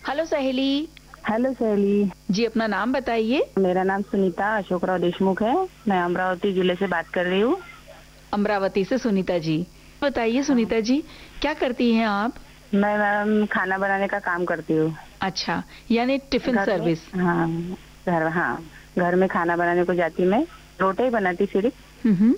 Hello सहेली। Hello सहेली। जी अपना नाम बताइए। मेरा नाम सुनीता अशोकराव देशमुख है। मैं अमरावती जिले से बात कर रही हूँ। अमरावती से सुनीता जी। बताइए हाँ। सुनीता जी, क्या करती हैं आप? मैं मैम खाना बनाने का काम करती हूँ। अच्छा, यानी टिफिन घर में। सर्विस। हाँ। हाँ। घर में खाना बनाने को जाती मैं। रोटी ही बनाती सिर्फ। हम्म।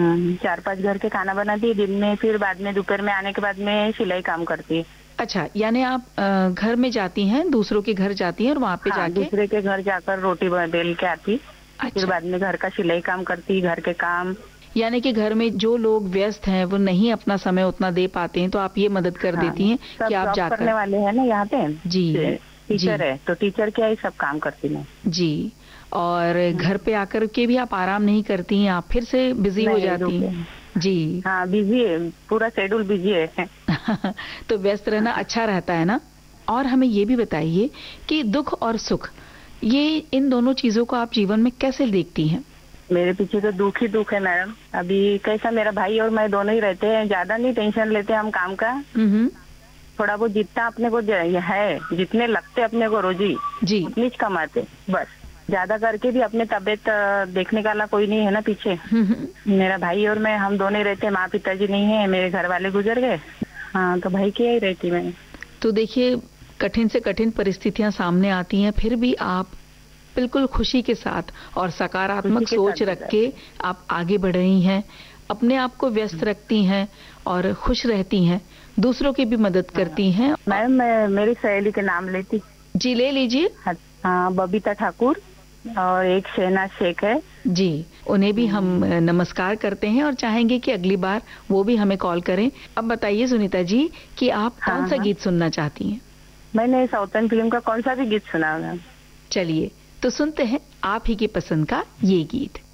4-5 घर के खाना बनाती दिन में, फिर बाद में दोपहर में आने के बाद में सिलाई काम करती। अच्छा, यानी आप घर में जाती हैं, दूसरों के घर जाती हैं और वहाँ पे हाँ, जाके। दूसरे के घर जाकर रोटी बेल के आती। फिर अच्छा, बाद में घर का सिलाई काम करती, घर के काम। यानी कि घर में जो लोग व्यस्त हैं वो नहीं अपना समय उतना दे पाते हैं तो आप ये मदद कर हाँ, देती हैं कि सब आप जॉब करने जाकर। वाले हैं ना यहाँ पे। जी। जी। टीचर है तो टीचर क्या ही सब काम करती मैं। जी। और घर हाँ। पे आकर के भी आप आराम नहीं करती हैं, आप फिर से बिजी हो नहीं जाती रुके। हैं। जी। हाँ, बिजी है। पूरा शेड्यूल बिजी है। तो व्यस्त रहना अच्छा रहता है ना। और हमें ये भी बताइए कि दुख और सुख, ये इन दोनों चीजों को आप जीवन में कैसे देखती हैं? मेरे पीछे तो दुख ही दुख है मैडम। अभी कैसा, मेरा भाई और मैं दोनों ही रहते हैं, ज्यादा नहीं टेंशन लेते हम काम का। हम्म। थोड़ा बहुत जितना अपने को है, जितने लगते अपने को रोजी, जी। उतनी ही कमाते बस। ज्यादा करके भी अपने तबीयत देखने वाला कोई नहीं है ना पीछे। हम्म। मेरा भाई और मैं, हम दोनों ही रहते हैं। माँ पिताजी नहीं है, मेरे घर वाले गुजर गए। हाँ, तो भाई की ही रहती मैं। तो देखिए, कठिन से कठिन परिस्थितियां सामने आती हैं, फिर भी आप बिल्कुल खुशी के साथ और खुशी सकारात्मक के सोच साथ रख गुजर। के आप आगे बढ़ रही हैं, अपने आप को व्यस्त रखती हैं और खुश रहती हैं, दूसरों की भी मदद हाँ करती हैं। और मैम, मैं मेरी सहेली के नाम लेती। जी, ले लीजिए। हाँ, बबीता ठाकुर और एक शहनाज शेख है। जी, उन्हें भी हम हम्म। नमस्कार करते हैं और चाहेंगे कि अगली बार वो भी हमें कॉल करें। अब बताइए सुनीता जी कि आप कौन हाँ सा हाँ। गीत सुनना चाहती हैं? मैंने साउथर्न फिल्म का कौन सा भी गीत सुना है मैम। चलिए, तो सुनते हैं आप ही की पसंद का ये गीत।